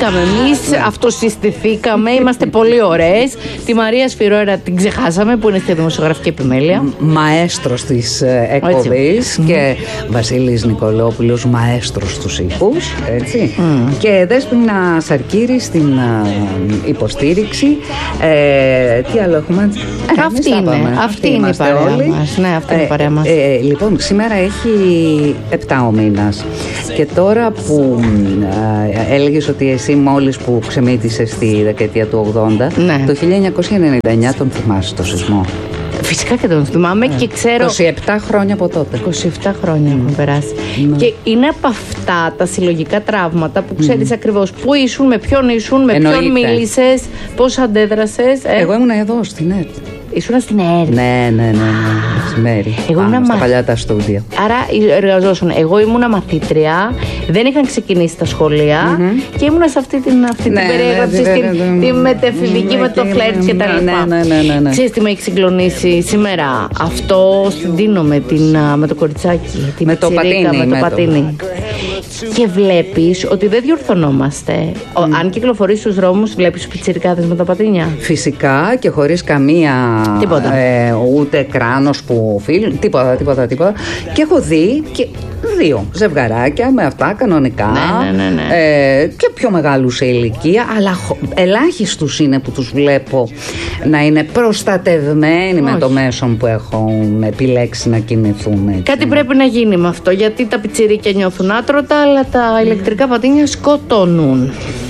Συστηθήκαμε εμείς, αυτοσυστηθήκαμε, είμαστε πολύ ωραίες. Τη Μαρία Σφυρόερα την ξεχάσαμε που είναι στη δημοσιογραφική επιμέλεια. Μαέστρος της εκπομπής και Βασίλης Νικολόπουλος, μαέστρος στους ήχους, έτσι. Και Δέσποινα Σαρκύρη στην υποστήριξη. Τι άλλο έχουμε? Αυτή είναι η παρέα μας. Ναι, αυτή είναι η παρέα μας. Λοιπόν, σήμερα έχει 7 ο μήνας. Και τώρα που έλεγες ότι εσύ μόλις που ξεμύτησες στη δεκαετία του 80, ναι. Το 1999 τον θυμάσαι το σεισμό? Φυσικά και τον θυμάμαι και ξέρω. 27 χρόνια από τότε. 27 χρόνια έχουν περάσει. Και είναι από αυτά τα συλλογικά τραύματα που ξέρεις ακριβώς πού ήσουν, με ποιον ήσουν, με ποιον μίλησες, πώς αντέδρασες. Εγώ ήμουν εδώ στην ΕΡΤ. Ήσουν στην ΕΡΤ. Ναι. Μεσημέρι. Στα παλιά τα στούντια. Άρα εργαζόσουν. Εγώ ήμουνα μαθήτρια, δεν είχαν ξεκινήσει τα σχολεία και ήμουνα σε αυτή την περίεργα, τη μετεφηβική με το φλερτ και τα λοιπά. Ναι. Ξέρεις τι με έχει συγκλονίσει σήμερα? Αυτό στην Τίνο με το κοριτσάκι. Με το πατίνι. Και βλέπεις ότι δεν διορθωνόμαστε. Αν κυκλοφορείς στους δρόμους, βλέπεις πιτσιρικάδες με τα πατίνια. Φυσικά και χωρίς καμία. Τίποτα. Ούτε κράνος που φίλουν. Τίποτα. Και έχω δει και 2 ζευγαράκια με αυτά κανονικά. Ναι. Και πιο μεγάλου σε ηλικία, αλλά ελάχιστους είναι που τους βλέπω να είναι προστατευμένοι με το μέσο που έχουν επιλέξει να κινηθούν. Έτσι. Κάτι πρέπει να γίνει με αυτό, γιατί τα πιτσιρίκια νιώθουν άτρωτα, αλλά τα ηλεκτρικά πατίνια σκοτώνουν.